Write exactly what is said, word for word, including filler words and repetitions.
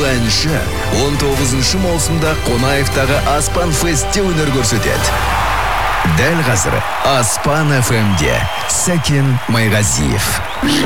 бұл әнші он тоғызыншы маусымда Қонаевтағы Аспан Фестте өнер көрсетеді. Дәл қазір Аспан эф эмде Сәкен Майғазиев.